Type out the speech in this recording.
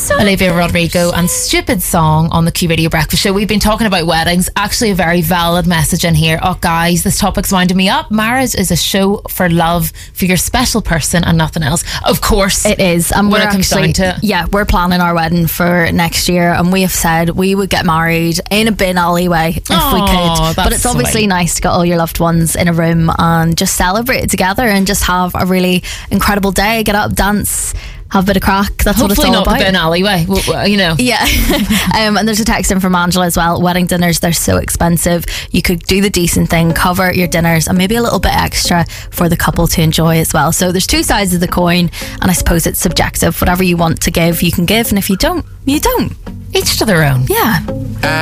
Olivia Rodrigo and Stupid Song on the Q Radio Breakfast Show. We've been talking about weddings. Actually, a very valid message in here. Oh, guys, this topic's winding me up. Marriage is a show for love, for your special person and nothing else. Of course. It is. And when it comes down to it. Yeah, we're planning our wedding for next year, and we have said we would get married in a bin alleyway if we could. But it's obviously nice to get all your loved ones in a room and just celebrate it together and just have a really incredible day. Get up, dance, have a bit of crack. That's hopefully what it's all about. Hopefully not the bin alleyway, you know. Yeah. And there's a text in from Angela as well. Wedding dinners, they're so expensive. You could do the decent thing, cover your dinners, and maybe a little bit extra for the couple to enjoy as well. So there's two sides of the coin, and I suppose it's subjective. Whatever you want to give, you can give, and if you don't, you don't. Each to their own. Yeah.